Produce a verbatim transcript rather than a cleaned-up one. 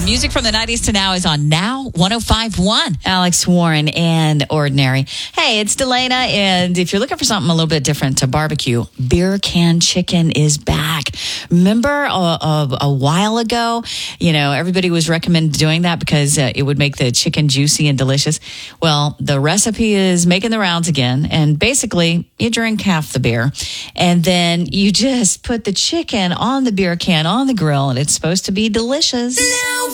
Music from the nineties to now is on Now one oh five point one. Alex Warren and Ordinary. Hey, it's Delana, and if you're looking for something a little bit different to barbecue, beer can chicken is back. Remember a, a, a while ago, you know, everybody was recommending doing that because uh, it would make the chicken juicy and delicious. Well, the recipe is making the rounds again, and basically you drink half the beer, and then you just put the chicken on the beer can on the grill, and it's supposed to be delicious. Now